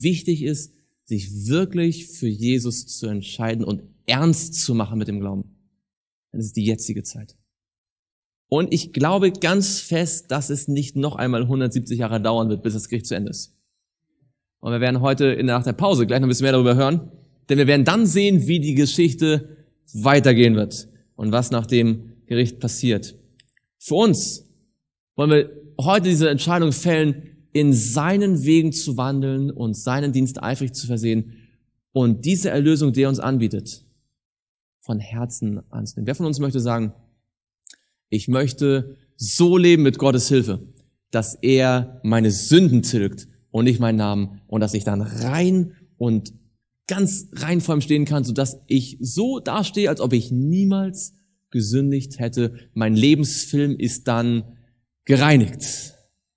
wichtig ist, sich wirklich für Jesus zu entscheiden und ernst zu machen mit dem Glauben. Das ist die jetzige Zeit. Und ich glaube ganz fest, dass es nicht noch einmal 170 Jahre dauern wird, bis das Gericht zu Ende ist. Und wir werden heute nach der Pause gleich noch ein bisschen mehr darüber hören, denn wir werden dann sehen, wie die Geschichte weitergehen wird und was nach dem Gericht passiert. Für uns wollen wir heute diese Entscheidung fällen, in seinen Wegen zu wandeln und seinen Dienst eifrig zu versehen und diese Erlösung, die er uns anbietet, von Herzen anzunehmen. Wer von uns möchte sagen, ich möchte so leben mit Gottes Hilfe, dass er meine Sünden tilgt und nicht meinen Namen und dass ich dann rein und ganz rein vor ihm stehen kann, sodass ich so dastehe, als ob ich niemals gesündigt hätte. Mein Lebensfilm ist dann gereinigt.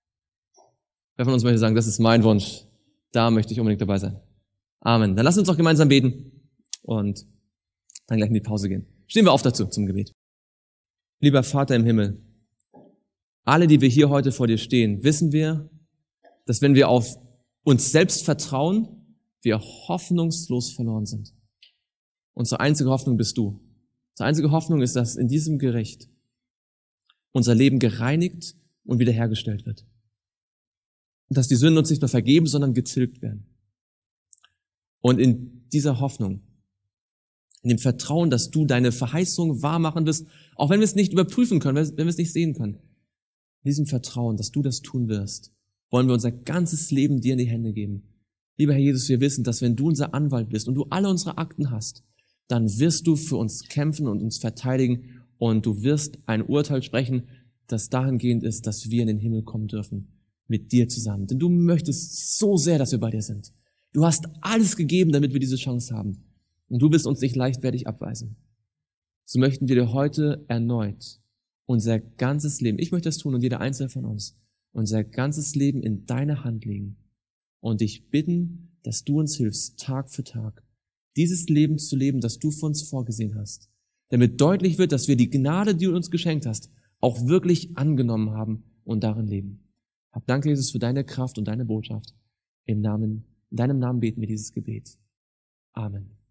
Wer von uns möchte sagen, das ist mein Wunsch. Da möchte ich unbedingt dabei sein. Amen. Dann lasst uns doch gemeinsam beten und dann gleich in die Pause gehen. Stehen wir auf dazu zum Gebet. Lieber Vater im Himmel, alle, die wir hier heute vor dir stehen, wissen wir, dass wenn wir auf uns selbst vertrauen, wir hoffnungslos verloren sind. Unsere einzige Hoffnung bist du. Unsere einzige Hoffnung ist, dass in diesem Gericht unser Leben gereinigt und wiederhergestellt wird. Und dass die Sünden uns nicht nur vergeben, sondern getilgt werden. Und in dieser Hoffnung, in dem Vertrauen, dass du deine Verheißung wahrmachen wirst, auch wenn wir es nicht überprüfen können, wenn wir es nicht sehen können, in diesem Vertrauen, dass du das tun wirst, wollen wir unser ganzes Leben dir in die Hände geben. Lieber Herr Jesus, wir wissen, dass wenn du unser Anwalt bist und du alle unsere Akten hast, dann wirst du für uns kämpfen und uns verteidigen und du wirst ein Urteil sprechen, das dahingehend ist, dass wir in den Himmel kommen dürfen, mit dir zusammen. Denn du möchtest so sehr, dass wir bei dir sind. Du hast alles gegeben, damit wir diese Chance haben. Und du wirst uns nicht leichtfertig abweisen. So möchten wir dir heute erneut unser ganzes Leben, ich möchte das tun und jeder Einzelne von uns, unser ganzes Leben in deine Hand legen und dich bitten, dass du uns hilfst, Tag für Tag, dieses Leben zu leben, das du für uns vorgesehen hast. Damit deutlich wird, dass wir die Gnade, die du uns geschenkt hast, auch wirklich angenommen haben und darin leben. Hab Dank, Jesus, für deine Kraft und deine Botschaft. In deinem Namen beten wir dieses Gebet. Amen.